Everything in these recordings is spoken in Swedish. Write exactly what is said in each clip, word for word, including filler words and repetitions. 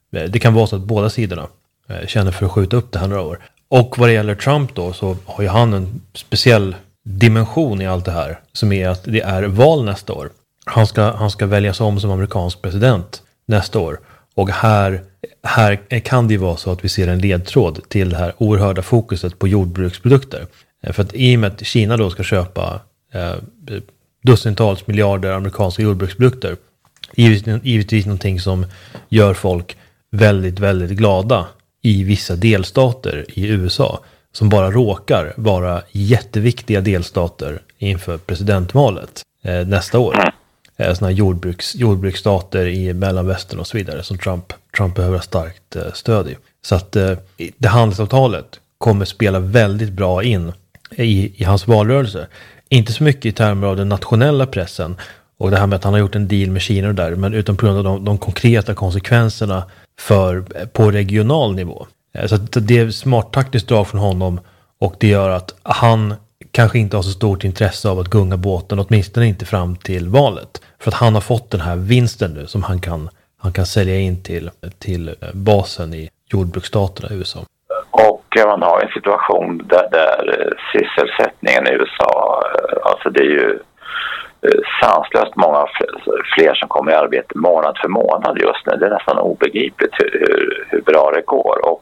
det kan vara så att båda sidorna känner för att skjuta upp det här några år. Och vad det gäller Trump då, så har ju han en speciell dimension i allt det här, som är att det är val nästa år. Han ska, han ska väljas om som amerikansk president nästa år. Och här, här kan det ju vara så att vi ser en ledtråd till det här oerhörda fokuset på jordbruksprodukter. För att i och med att Kina då ska köpa eh, dussintals miljarder amerikanska jordbruksprodukter, givetvis, givetvis någonting som gör folk väldigt, väldigt glada i vissa delstater i U S A, som bara råkar vara jätteviktiga delstater inför presidentvalet eh, nästa år. Eh, såna här jordbruks, jordbruksstater i Mellanvästern och så vidare som Trump, Trump behöver starkt eh, stöd i. Så att eh, det handelsavtalet kommer spela väldigt bra in i, i hans valrörelse. Inte så mycket i termer av den nationella pressen och det här med att han har gjort en deal med Kina och där, men utan på grund av de, de konkreta konsekvenserna för, på regional nivå. Så det är smart taktiskt drag från honom, och det gör att han kanske inte har så stort intresse av att gunga båten, åtminstone inte fram till valet. För att han har fått den här vinsten nu som han kan, han kan sälja in till, till basen i jordbruksstaterna i U S A. Och man har en situation där, där sysselsättningen i U S A, alltså det är ju sanslöst många fler som kommer i arbete månad för månad just nu. Det är nästan obegripligt hur, hur, hur bra det går, och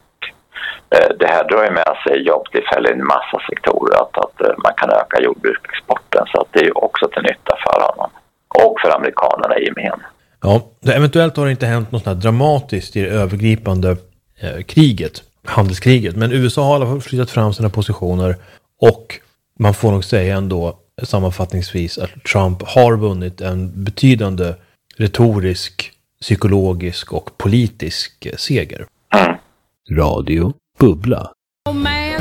det här drar ju med sig jobbtillfällen i en massa sektorer, att, att man kan öka jordbruksexporten, så att det är ju också till nytta för honom och för amerikanerna i gemen. Ja, det eventuellt har det inte hänt något sånt här dramatiskt i det övergripande eh, kriget, handelskriget, men U S A har i alla fall flyttat fram sina positioner, och man får nog säga ändå sammanfattningsvis att Trump har vunnit en betydande retorisk, psykologisk och politisk seger. Mm. Radio Bubbla.